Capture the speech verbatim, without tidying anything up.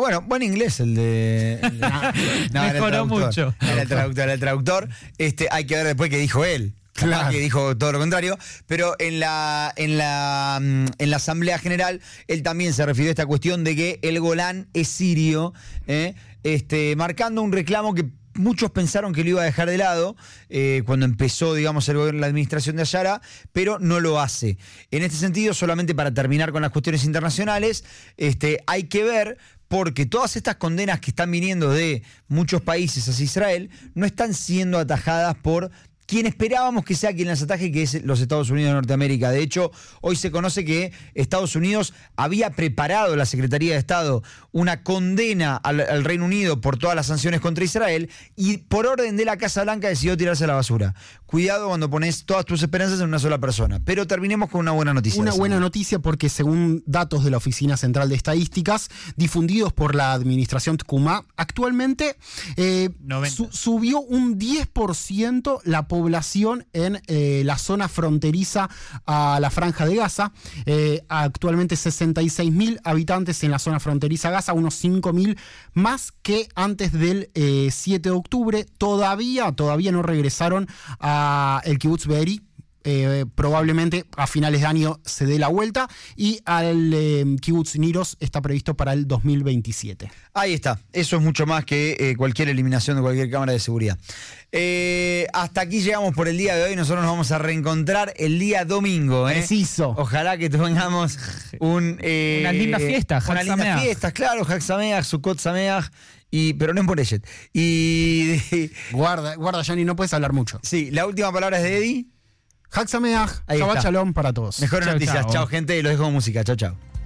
Bueno, buen inglés el de... El de no, Mejoró mucho. Era el traductor, era el traductor. Este, hay que ver después qué dijo él. Claro. Que dijo todo lo contrario, pero en la, en la en la Asamblea General él también se refirió a esta cuestión de que el Golán es sirio, ¿eh? este, marcando un reclamo que muchos pensaron que lo iba a dejar de lado eh, cuando empezó, digamos, el gobierno, la administración de Ayara, pero no lo hace. En este sentido, solamente para terminar con las cuestiones internacionales, este, hay que ver, porque todas estas condenas que están viniendo de muchos países hacia Israel no están siendo atajadas por quien esperábamos que sea quien las ataje, que es los Estados Unidos de Norteamérica. De hecho, hoy se conoce que Estados Unidos había preparado, la Secretaría de Estado, una condena al, al Reino Unido por todas las sanciones contra Israel, y por orden de la Casa Blanca decidió tirarse a la basura. Cuidado cuando pones todas tus esperanzas en una sola persona. Pero terminemos con una buena noticia. Una buena noticia porque según datos de la Oficina Central de Estadísticas, difundidos por la administración Tecumá, actualmente eh, su, subió un diez por ciento la población población en eh, la zona fronteriza a la Franja de Gaza. Eh, actualmente sesenta y seis mil habitantes en la zona fronteriza a Gaza, unos cinco mil más que antes del eh, siete de octubre. Todavía, todavía no regresaron a el Kibutz Be'eri. Eh, probablemente a finales de año se dé la vuelta, y al eh, Kibutz Niros está previsto para el dos mil veintisiete. Ahí está, eso es mucho más que eh, cualquier eliminación de cualquier cámara de seguridad. Eh, hasta aquí llegamos por el día de hoy. Nosotros nos vamos a reencontrar el día domingo. ¿eh? Preciso. Ojalá que tengamos un, eh, una linda fiesta. Una linda fiesta, claro, Hag Sameach, Sukkot Sameach. Y, pero no es Moreshet. Y guarda, guarda, Johnny, no puedes hablar mucho. Sí, la última palabra es de Eddie. Hag Sameach, Shabbat Shalom para todos. Mejores noticias. Chao, gente. Los dejo con música. Chao, chao.